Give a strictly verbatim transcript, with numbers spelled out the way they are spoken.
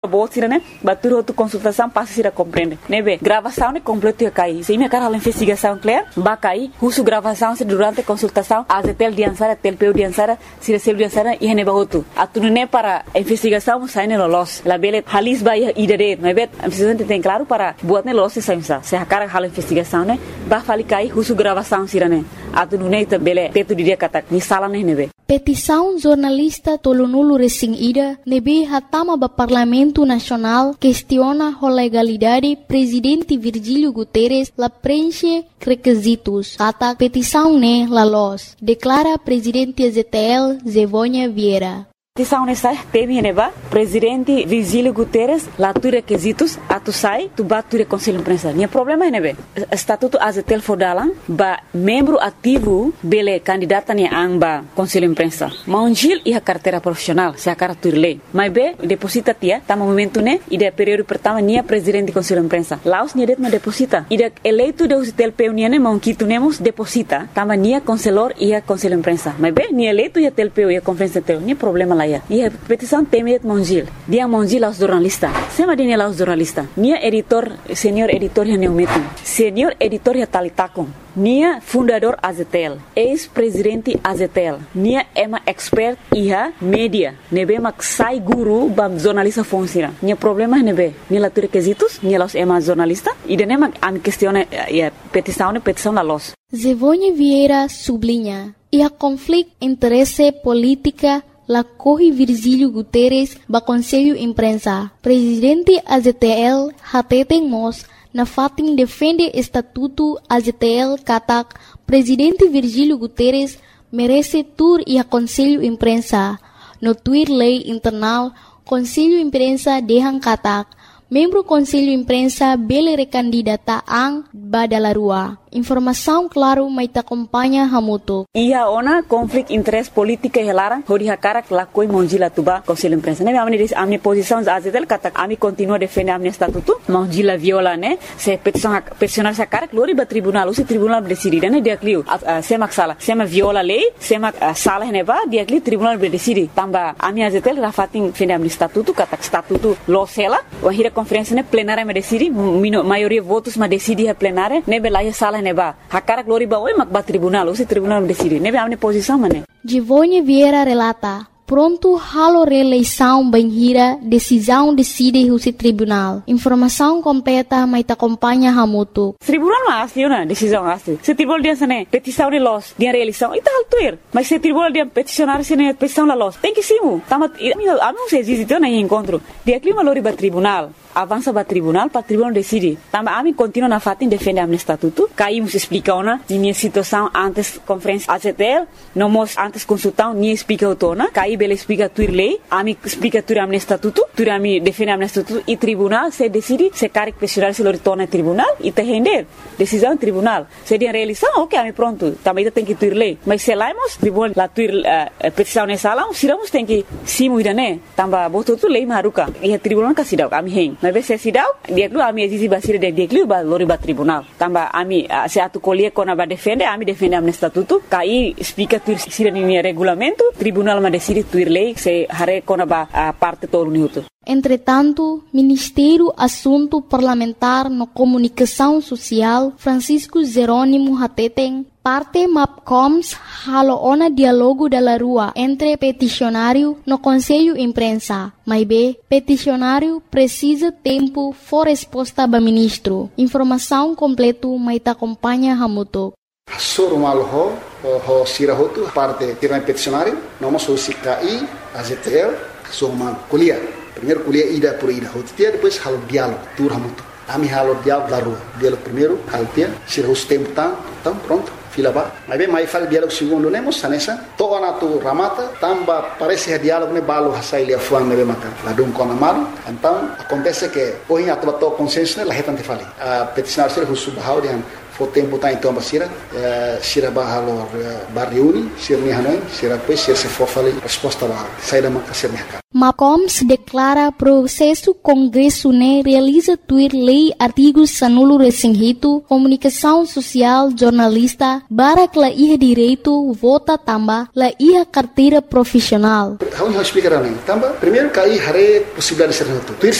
boa tira né batur outra consultação passa tira compreende né be gravação né completo ia cair se minha cara a investigação clear vai cair curso gravação se durante a consultação a tel diansara tel peu diansara se recebe diansara e ne bahoto atune né para a investigação sai ne los la bele halis vai idere né be a investigação tem claro para buat ne los sai se a cara a investigação né vai fali cair curso gravação sira né atune né bele teto dia kata ni sala ne ne be petição jornalista Tolonulu Resing Ida nebe hatama ba Parlamento Nacional questiona a legalidade presidente Virgílio Guterres la preenche requisitos. Kata petição ne la los, declara presidente Z T L Zevônia Vieira. Petição nessa teme neba presidente Virgílio Guterres lá tu requisitos atu sai tu bat tu conselho de imprensa. Nia problema é nebe estatuto A Z T L fodalan ba membro ativo bele candidata ni amba conselho de imprensa. Maunjil e a carteira profissional se a cara tu lei. Mas be deposita tia tá momento né e de período pertama nia presidente conselho de imprensa. Laos nia det ma deposita. E de eleito de O Z T L P U nia ne maunquito nemos deposita tama nia conselor e a conselho de imprensa. Mas be nia eleito e a T L P U e a conferência T L nia problema lá. E a petição teme et Mongil. Dia Mongil aos jornalistas. Sema dine aos jornalistas. Nia editor, senhor editor ya neumetum. Senhor editor ya talitakon. Nia fundador A Z T L. Ex-presidente A Z T L. Nia ema expert iha media. Nebe mak sai guru bam jornalista funciona. Nia problema nebe. Nia latu requisitos. Nia los ema jornalista. E dene mak am questione a petição ne petição la los. Zevônia Vieira sublinha. E a conflito interesse política la corre Virgílio Guterres ba Conselho Imprensa. Presidente A Z T L hateten mos na fatin defende estatuto A Z T L katak Presidente Virgílio Guterres merece tur e a Conselho Imprensa. No tuir lei internal Conselho Imprensa dehan katak membro Conselho Imprensa bele recandidata ang badalarua. Informação claro mai ta acompanha hamuto. Ia ona conflict interest politika helara hori hakara lakoi monjila tuba Conselho Imprensa. Ne amni amni posição A Z T L kata ami continua defender amni estatuto monjila viola ne se petição peticionar sa cara glori ba tribunal o se tribunal decidir ne dia clio sema sala sema viola lei sema sala ne ba dia clio tribunal decidir tamba ami A Z T L rafatin defender amni estatuto kata estatuto lo sela o hira conferência ne plenária me decidi maioria votos ma decidi a plenária ne belaya sala neba hakara glori ba oi mak ba tribunal o se tribunal decide nebe amne posição mane Zevônia Vieira relata pronto halo reeleição banhira decisão decide o se tribunal informação completa mai ta acompanha hamuto tribunal mas na decisão asli se tribunal dia sane petição de los dia reeleição e tal tuir mas se tribunal dia peticionar sene petição la los tem que simu tamat amo se existe na encontro dia clima lori ba tribunal avança para tribunal para tribunal decide tamba ami continua na fatin defende amne estatuto caímos explica ona minha situação antes conferência A Z T L não mos antes consultão ni explica autona caí bele explica tuir lei ami explica tuir amne estatuto tuir ami defende amne estatuto e tribunal se decide se caric pessoal se lo retorna tribunal e te render decisão tribunal se dia reeleição ok ami pronto também tem que tuir lei mas se laimos tribunal la tuir uh, petição nessa lá siramos tem que simu idane tamba boto tu lei maruka e tribunal kasidau ami hen mas se sidau dia lu ami exige basir de dia lu ba lori ba tribunal tamba ami se atu colie kona ba defende ami defende amne estatuto kai explica tuir sira ni regulamento tribunal ma decide tuir lei se hare kona ba a parte todo minuto. Entretanto, Ministério Assunto Parlamentar no Comunicação Social Francisco Jerônimo Hateten parte MAPCOMS halo ona dialogo da rua entre peticionário no Conselho Imprensa. Mas B, peticionário precisa tempo for resposta ba ministro. Informação completo mai ta acompanha hamuto. Soro malho ho sirahotu parte tiran peticionário, não mas o C K I, A Z T L, so mal kuliah. Primeiro kuliah ida por ida, hotia depois halo diálogo, tur hamuto. Ami halo diálogo da rua. Diálogo primeiro, haltia, sirahus tempo tam, tam pronto. Fila ba, mas bem mais faz diálogo segundo nemos sanessa. Toda na tu ramata, tamba parece diálogo ne balo hasai lia fuang nebe maka. Ladum kona malu. Então acontece que hoje a tua tua consenso ne lahetan te fali. A peticionário sira husu bahau dian fo tempo tá então basira, sira bahalo barriuni, sira ni hanoi, sira pois sira se for fali resposta ba. Sai da maka sira ni MAPCOMS declara processo Congresso ne realiza tuir lei artigos sanulo resinghito, comunicação social, jornalista, barak la iha direito, vota tamba, la iha carteira profissional. How you explicar também? Tamba, primeiro cai hare possibilidade de ser tuir